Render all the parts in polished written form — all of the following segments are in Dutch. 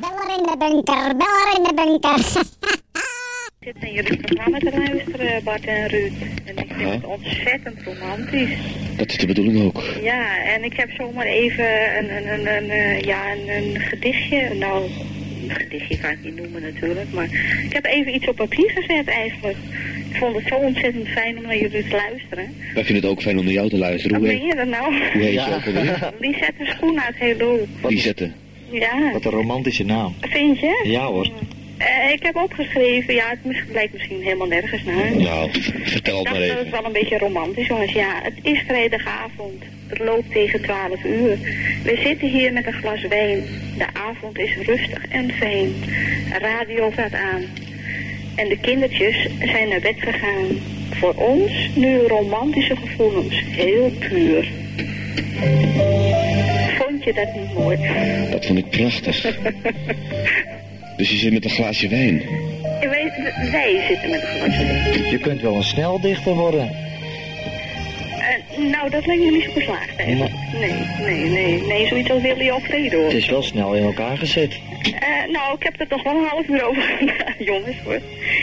Beller in de bunker, beller in de bunker. Ik zit naar jullie programma te luisteren, Bart en Ruud. En ik vind het ontzettend romantisch. Dat is de bedoeling ook. Ja, en ik heb zomaar even een gedichtje. Nou, een gedichtje kan ik niet noemen natuurlijk. Maar ik heb even iets op papier gezet eigenlijk. Ik vond het zo ontzettend fijn om naar jullie te luisteren. Wij vinden het ook fijn om naar jou te luisteren. Wat ben je er nou? Hoe heet je ook alweer? Lisette Schoen uit Hello. Lisette. Ja. Wat een romantische naam. Vind je? Ja hoor. Ik heb opgeschreven, ja, het lijkt misschien helemaal nergens naar. Nou, vertel het maar Dat even. is wel een beetje romantisch, jongens. Ja, het is vrijdagavond. Het loopt tegen 12 uur. We zitten hier met een glas wijn. De avond is rustig en fijn. Radio gaat aan. En de kindertjes zijn naar bed gegaan. Voor ons nu romantische gevoelens. Heel puur. Vond je dat niet mooi? Dat vond ik prachtig. Dus je zit met een glaasje wijn. Wij zitten met een glasje wijn. Je kunt wel een sneldichter worden. Nou, dat lijkt me niet zo geslaagd eigenlijk. Nee, zoiets als Willy Alfredo. Het is wel snel in elkaar gezet. Nou, ik heb er toch wel een half uur over gedaan, jongens hoor.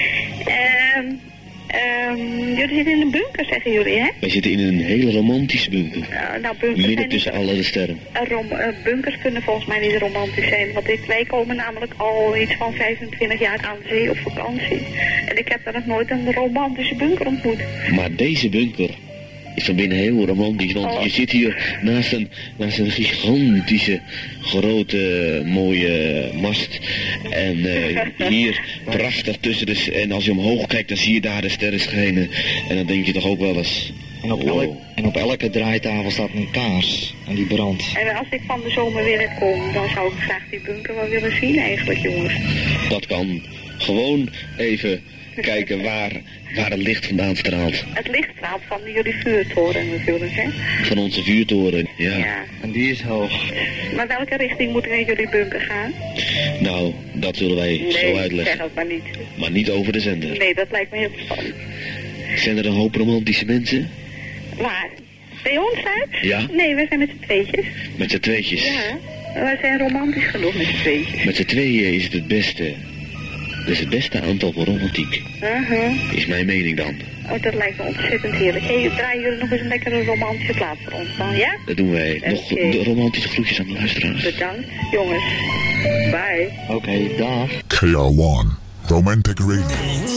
Jullie zitten in een bunker, zeggen jullie, hè? Wij zitten in een hele romantische bunker. Nou, bunkers Midden tussen alle de sterren. Bunkers kunnen volgens mij niet romantisch zijn, want wij komen namelijk al iets van 25 jaar aan de zee op vakantie. En ik heb daar nog nooit een romantische bunker ontmoet. Maar deze bunker is van binnen heel romantisch, want je zit hier naast een gigantische, grote, mooie mast. En hier prachtig tussen de... En als je omhoog kijkt, dan zie je daar de sterren schijnen. En dan denk je toch ook wel eens... En op elke draaitafel staat een kaars en die brandt. En als ik van de zomer weer net kom, dan zou ik graag die bunker wel willen zien eigenlijk, jongens. Dat kan. Gewoon even kijken waar het licht vandaan straalt. Het licht straalt van jullie vuurtoren natuurlijk, hè? Van onze vuurtoren, ja. En die is hoog. Maar welke richting moeten we in jullie bunker gaan? Nou, dat zullen wij zo Nee, uitleggen. zeg het maar niet. Maar niet over de zender. Nee, dat lijkt me heel verstandig. Zijn er een hoop romantische mensen? Waar? Bij ons uit? Ja. Nee, we zijn met z'n tweetjes. Met z'n tweetjes? Ja, we zijn romantisch genoeg met z'n tweetjes. Met z'n tweeën is het beste. Dat is het beste aantal voor romantiek. Is mijn mening dan. Oh, dat lijkt me ontzettend heerlijk. Hey, draaien jullie nog eens een lekkere romantische plaat voor ons dan, ja? Dat doen wij. Nog Oké. de romantische groetjes aan de luisteraars. Bedankt, jongens. Bye. Oké, dag. KR1 Romantic Radio.